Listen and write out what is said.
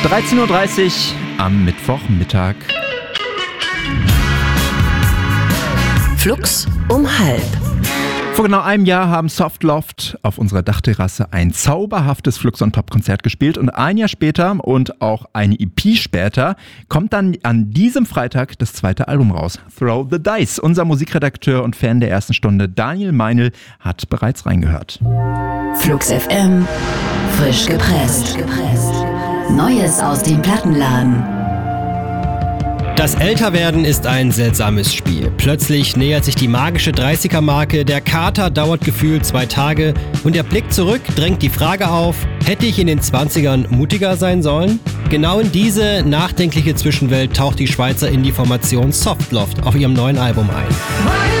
13.30 Uhr am Mittwochmittag. Flux um 12:30. Vor genau einem Jahr haben Softloft auf unserer Dachterrasse ein zauberhaftes Flux on Top Konzert gespielt und ein Jahr später und auch eine EP später kommt dann an diesem Freitag das zweite Album raus, Throw the Dice. Unser Musikredakteur und Fan der ersten Stunde, Daniel Meinl, hat bereits reingehört. Flux FM, frisch gepresst. Neues aus dem Plattenladen. Das Älterwerden ist ein seltsames Spiel. Plötzlich nähert sich die magische 30er-Marke, der Kater dauert gefühlt 2 Tage und der Blick zurück drängt die Frage auf, hätte ich in den 20ern mutiger sein sollen? Genau in diese nachdenkliche Zwischenwelt taucht die Schweizer Indie-Formation Softloft auf ihrem neuen Album ein.